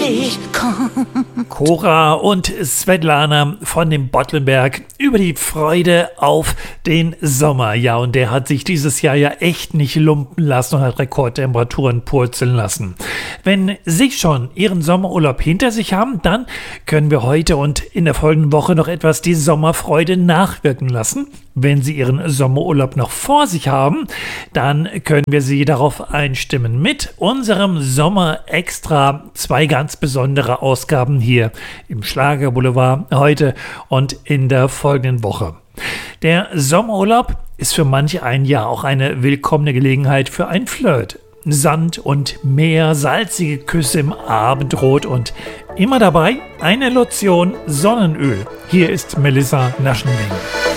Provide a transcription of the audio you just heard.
Cora und Svetlana von dem Bottlenberg über die Freude auf den Sommer. Ja, und der hat sich dieses Jahr ja echt nicht lumpen lassen und hat Rekordtemperaturen purzeln lassen. Wenn Sie schon Ihren Sommerurlaub hinter sich haben, dann können wir heute und in der folgenden Woche noch etwas die Sommerfreude nachwirken lassen. Wenn Sie Ihren Sommerurlaub noch vor sich haben, dann können wir Sie darauf einstimmen mit unserem Sommer Extra. 2 ganz besondere Ausgaben hier im Schlagerboulevard heute und in der folgenden Woche. Der Sommerurlaub ist für manche ein Jahr auch eine willkommene Gelegenheit für ein Flirt. Sand und Meer, salzige Küsse im Abendrot und immer dabei eine Lotion Sonnenöl. Hier ist Melissa Naschenweng.